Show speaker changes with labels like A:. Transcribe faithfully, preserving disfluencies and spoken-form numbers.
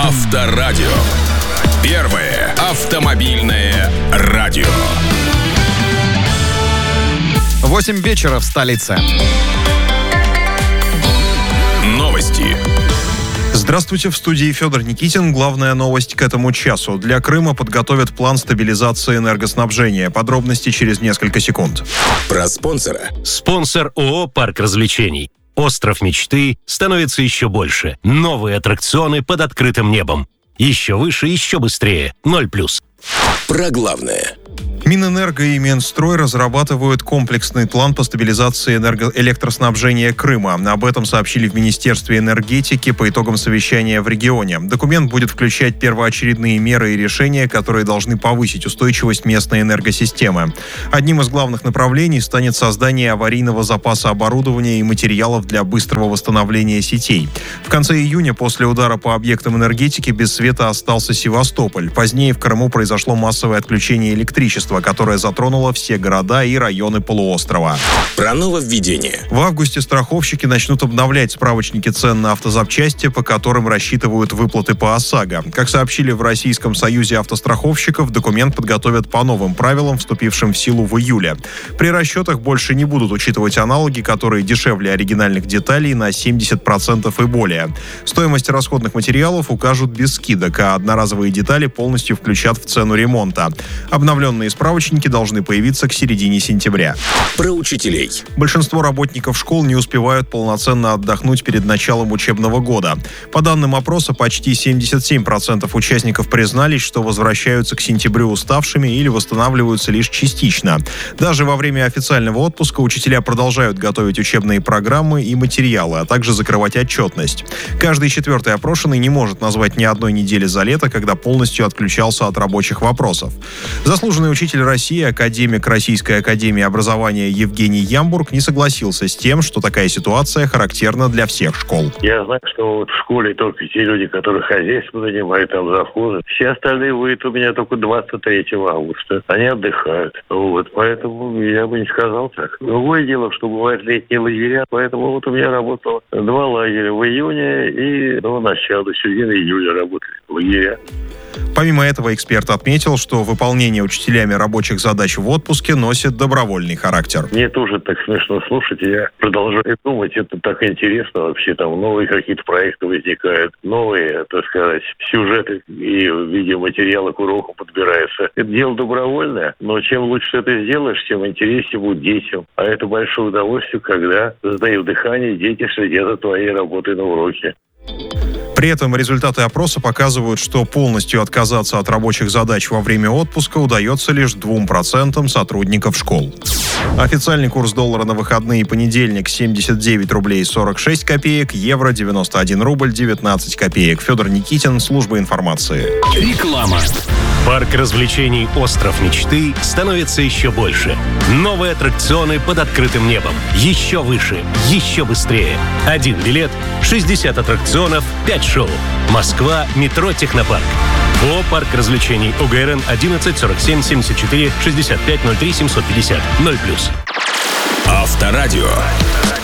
A: Авторадио. Первое автомобильное радио.
B: Восемь вечера в столице.
A: Новости.
C: Здравствуйте, в студии Федор Никитин. Главная новость к этому часу. Для Крыма подготовят план стабилизации энергоснабжения. Подробности через несколько секунд.
A: Про спонсора.
D: Спонсор ООО «Парк развлечений». Остров мечты становится еще больше. Новые аттракционы под открытым небом. Еще выше, еще быстрее. Ноль плюс.
A: Про главное.
C: Минэнерго и Минстрой разрабатывают комплексный план по стабилизации энерго- электроснабжения Крыма. Об этом сообщили в Министерстве энергетики по итогам совещания в регионе. Документ будет включать первоочередные меры и решения, которые должны повысить устойчивость местной энергосистемы. Одним из главных направлений станет создание аварийного запаса оборудования и материалов для быстрого восстановления сетей. В конце июня после удара по объектам энергетики без света остался Севастополь. Позднее в Крыму произошло массовое отключение электричества, которая затронула все города и районы полуострова.
A: Про нововведение.
C: В августе страховщики начнут обновлять справочники цен на автозапчасти, по которым рассчитывают выплаты по ОСАГО. Как сообщили в Российском союзе автостраховщиков, документ подготовят по новым правилам, вступившим в силу в июле. При расчетах больше не будут учитывать аналоги, которые дешевле оригинальных деталей на семьдесят процентов и более. Стоимость расходных материалов укажут без скидок, а одноразовые детали полностью включат в цену ремонта. Обновленные справочники должны появиться к середине сентября.
A: Про учителей.
C: Большинство работников школ не успевают полноценно отдохнуть перед началом учебного года. По данным опроса, почти семьдесят семь процентов участников признались, что возвращаются к сентябрю уставшими или восстанавливаются лишь частично. Даже во время официального отпуска учителя продолжают готовить учебные программы и материалы, а также закрывать отчетность. Каждый четвертый опрошенный не может назвать ни одной недели за лето, когда полностью отключался от рабочих вопросов. Заслуженный учитель России, академик Российской академии образования Евгений Ямбург не согласился с тем, что такая ситуация характерна для всех школ.
E: Я знаю, что вот в школе только те люди, которые хозяйством занимают, там завхозы. Все остальные выйдут у меня только двадцать третьего августа. Они отдыхают. Вот, поэтому я бы не сказал так. Другое дело, что бывают летние лагеря, поэтому вот у меня работало два лагеря в июне и до начала, до середины июля работали лагеря.
C: Помимо этого, эксперт отметил, что выполнение учителями рабочих задач в отпуске носит добровольный характер.
E: Мне тоже так смешно слушать, я продолжаю думать, это так интересно вообще, там новые какие-то проекты возникают, новые, так сказать, сюжеты и видеоматериалы к уроку подбираются. Это дело добровольное, но чем лучше ты это сделаешь, тем интереснее будет детям. А это большое удовольствие, когда, сдаив дыхание, дети следят за твоей работой на уроке.
C: При этом результаты опроса показывают, что полностью отказаться от рабочих задач во время отпуска удается лишь двум процентам сотрудников школ. Официальный курс доллара на выходные и понедельник семьдесят девять рублей сорок шесть копеек, евро девяносто один рубль девятнадцать копеек. Федор Никитин, служба информации.
D: Реклама. Парк развлечений «Остров мечты» становится еще больше. Новые аттракционы под открытым небом. Еще выше, еще быстрее. Один билет, шестьдесят аттракционов, пять шоу. Москва, метро «Технопарк». ООО «Парк развлечений», УГРН одиннадцать сорок семь семьдесят четыре шестьдесят пять ноль три семьсот пятьдесят. Ноль плюс.
A: Авторадио.